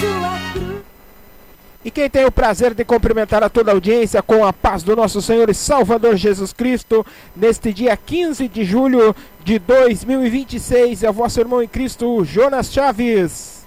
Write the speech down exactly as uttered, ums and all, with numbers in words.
sua cruz. E quem tem o prazer de cumprimentar a toda a audiência com a paz do nosso Senhor e Salvador Jesus Cristo, neste dia quinze de julho de dois mil e vinte e seis, é o vosso irmão em Cristo, Jonas Chaves.